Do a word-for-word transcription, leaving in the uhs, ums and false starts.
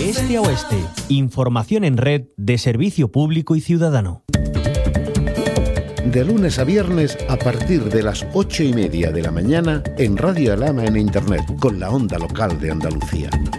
De este a oeste, información en red de servicio público y ciudadano. De lunes a viernes a partir de las ocho y media de la mañana en Radio Alhama en Internet con la onda local de Andalucía.